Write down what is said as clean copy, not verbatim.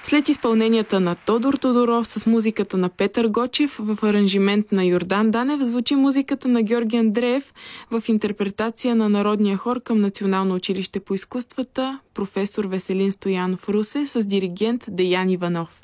След изпълненията на Тодор Тодоров с музиката на Петър Гочев в аранжимент на Йордан Данев, звучи музиката на Георги Андреев в интерпретация на Народния хор към Национално училище по изкуствата професор Веселин Стоянов Русе с диригент Деян Иванов.